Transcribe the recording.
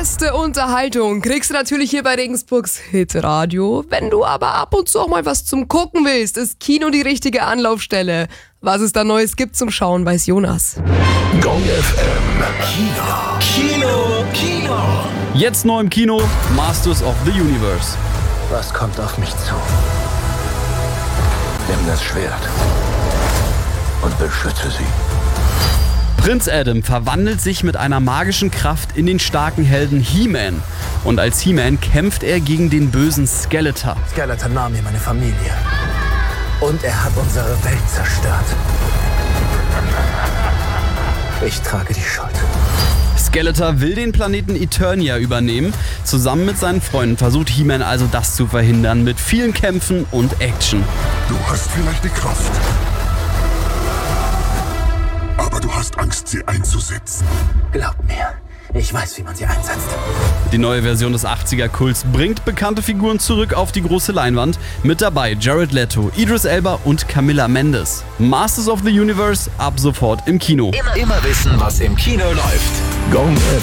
beste Unterhaltung kriegst du natürlich hier bei Regensburgs Hitradio. Wenn du aber ab und zu auch mal was zum Gucken willst, ist Kino die richtige Anlaufstelle. Was es da Neues gibt zum Schauen, weiß Jonas. Gong FM. Kino. Jetzt neu im Kino, Masters of the Universe. Was kommt auf mich zu? Nimm das Schwert und beschütze sie. Prinz Adam verwandelt sich mit einer magischen Kraft in den starken Helden He-Man. Und als He-Man kämpft er gegen den bösen Skeletor. Skeletor nahm mir meine Familie. Und er hat unsere Welt zerstört. Ich trage die Schuld. Skeletor will den Planeten Eternia übernehmen. Zusammen mit seinen Freunden versucht He-Man also das zu verhindern mit vielen Kämpfen und Action. Du hast vielleicht die Kraft. Aber du hast Angst, sie einzusetzen. Glaub mir, ich weiß, wie man sie einsetzt. Die neue Version des 80er-Kults bringt bekannte Figuren zurück auf die große Leinwand. Mit dabei Jared Leto, Idris Elba und Camilla Mendes. Masters of the Universe ab sofort im Kino. Immer wissen, was im Kino läuft. Gong